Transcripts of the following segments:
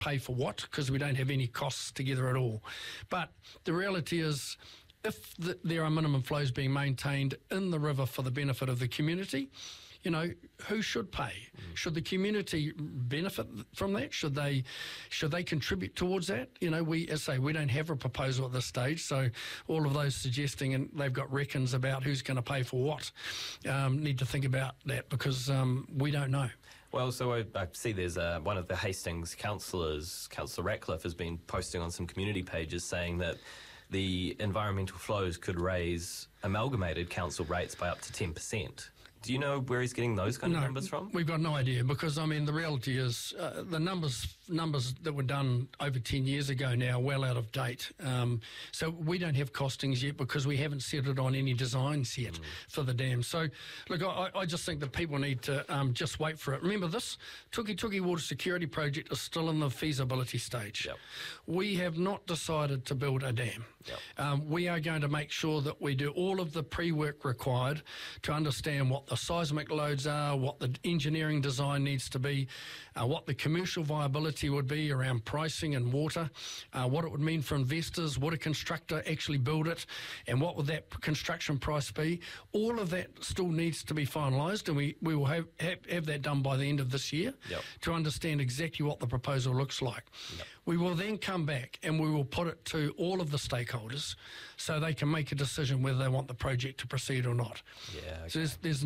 pay for what, because we don't have any costs together at all. But the reality is, if there are minimum flows being maintained in the river for the benefit of the community, who should pay? Should the community benefit from that? Should they contribute towards that? We don't have a proposal at this stage, so all of those suggesting, and they've got reckons about who's going to pay for what, need to think about that, because we don't know. Well, so I see there's one of the Hastings councillors, Councillor Ratcliffe, has been posting on some community pages saying that the environmental flows could raise amalgamated council rates by up to 10%. Do you know where he's getting those kind of numbers from? We've got no idea, because, the reality is the numbers that were done over 10 years ago now are well out of date. So we don't have costings yet, because we haven't settled on any designs yet for the dam. So, look, I just think that people need to just wait for it. Remember, this Tukituki Water Security Project is still in the feasibility stage. Yep. We have not decided to build a dam. Yep. We are going to make sure that we do all of the pre-work required to understand what the seismic loads are, what the engineering design needs to be, what the commercial viability would be around pricing and water, what it would mean for investors, would a constructor actually build it, and what would that construction price be. All of that still needs to be finalised, and we will have that done by the end of this year. Yep. To understand exactly what the proposal looks like. Yep. We will then come back and we will put it to all of the stakeholders so they can make a decision whether they want the project to proceed or not. Yeah. So Okay.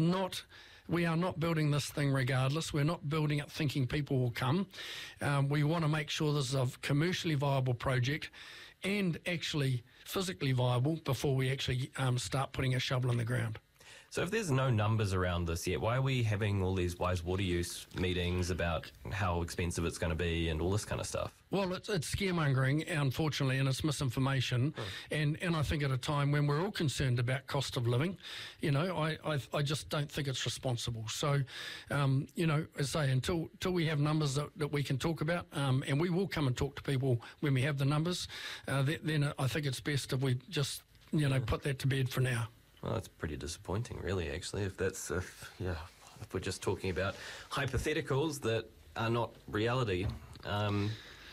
we are not building this thing regardless. We're not building it thinking people will come. We want to make sure this is a commercially viable project and actually physically viable before we actually start putting a shovel in the ground. So if there's no numbers around this yet, why are we having all these wise water use meetings about how expensive it's going to be and all this kind of stuff? Well, it's scaremongering, unfortunately, and it's misinformation. And I think at a time when we're all concerned about cost of living, I just don't think it's responsible. So, as I say, until we have numbers that we can talk about, and we will come and talk to people when we have the numbers, then I think it's best if we just, put that to bed for now. Well, that's pretty disappointing, really, actually, if we're just talking about hypotheticals that are not reality. Oh,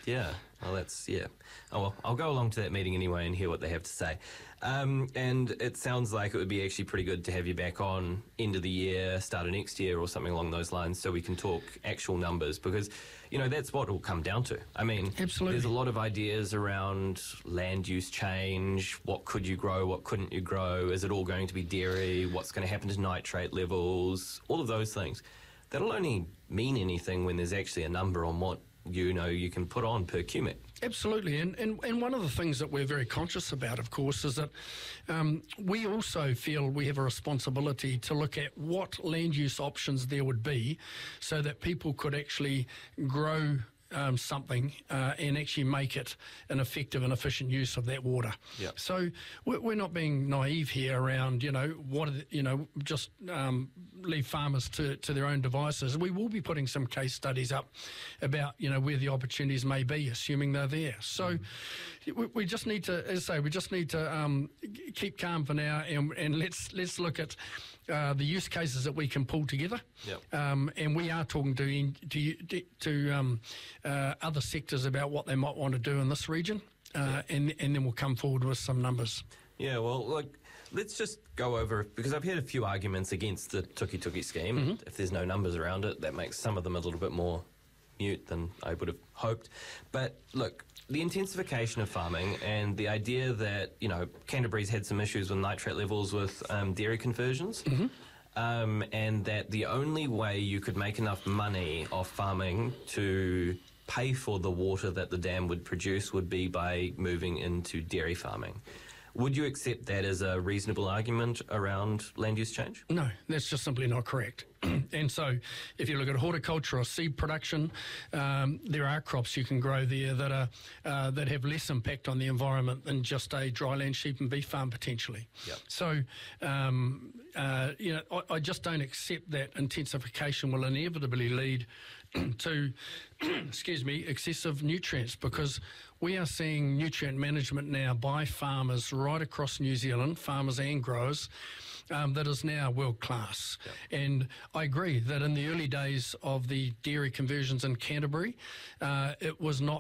well, I'll go along to that meeting anyway and hear what they have to say. And it sounds like it would be actually pretty good to have you back on end of the year, start of next year or something along those lines, so we can talk actual numbers, because, that's what it will come down to. I mean, absolutely. There's a lot of ideas around land use change. What could you grow? What couldn't you grow? Is it all going to be dairy? What's going to happen to nitrate levels? All of those things. That'll only mean anything when there's actually a number on what you can put on per cubic. Absolutely, and one of the things that we're very conscious about, of course, is that we also feel we have a responsibility to look at what land use options there would be so that people could actually grow something and actually make it an effective and efficient use of that water. Yep. So we're not being naive here around, just leave farmers to their own devices. We will be putting some case studies up about, where the opportunities may be, assuming they're there. So we just need to, as I say, keep calm for now, and let's look at the use cases that we can pull together. Yep. And we are talking to other sectors about what they might want to do in this region, and then we'll come forward with some numbers. Yeah, well, look, let's just go over, because I've heard a few arguments against the Tukituki scheme. Mm-hmm. If there's no numbers around it, that makes some of them a little bit more mute than I would have hoped. But look, the intensification of farming and the idea that, Canterbury's had some issues with nitrate levels with dairy conversions. Mm-hmm. And that the only way you could make enough money off farming to pay for the water that the dam would produce would be by moving into dairy farming. Would you accept that as a reasonable argument around land use change? No, that's just simply not correct. And so if you look at horticulture or seed production, there are crops you can grow there that have less impact on the environment than just a dryland sheep and beef farm potentially. Yep. So, I just don't accept that intensification will inevitably lead to, excessive nutrients, because we are seeing nutrient management now by farmers right across New Zealand, farmers and growers, that is now world class. And I agree that in the early days of the dairy conversions in Canterbury, it was not